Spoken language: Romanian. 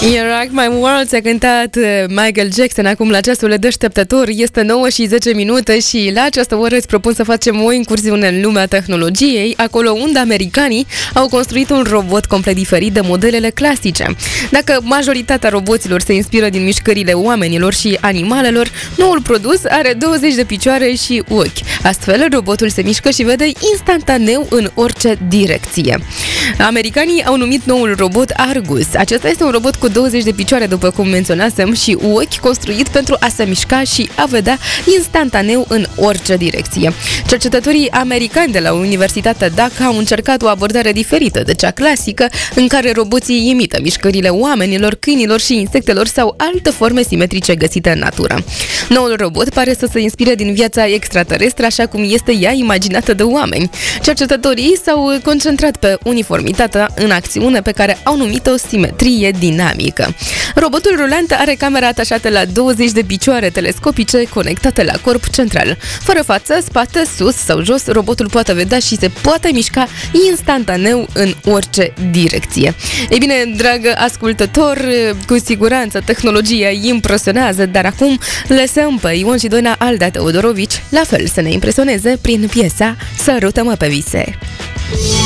You Rock My World a cântat Michael Jackson acum la ceasul deșteptător. Este 9:10 și la această oră îți propun să facem o incursiune în lumea tehnologiei, acolo unde americanii au construit un robot complet diferit de modelele clasice. Dacă majoritatea roboților se inspiră din mișcările oamenilor și animalelor, noul produs are 20 de picioare și ochi. Astfel, robotul se mișcă și vede instantaneu în orice direcție. Americanii au numit noul robot Argus. Acesta este un robot cu 20 de picioare, după cum menționasem, și ochi, construit pentru a se mișca și a vedea instantaneu în orice direcție. Cercetătorii americani de la Universitatea Dhaka au încercat o abordare diferită de cea clasică, în care roboții imită mișcările oamenilor, câinilor și insectelor sau alte forme simetrice găsite în natură. Noul robot pare să se inspire din viața extraterestră, așa cum este ea imaginată de oameni. Cercetătorii s-au concentrat pe uniformitatea în acțiune, pe care au numit-o simetrie dinamică. Robotul rulant are camera atașată la 20 de picioare telescopice conectate la corp central. Fără față, spate, sus sau jos, robotul poate vedea și se poate mișca instantaneu în orice direcție. Ei bine, dragă ascultător, cu siguranță tehnologia impresionează, dar acum lăsăm pe Ion și Doina Alda Teodorovici la fel să ne impresioneze prin piesa Sărută-mă pe vise.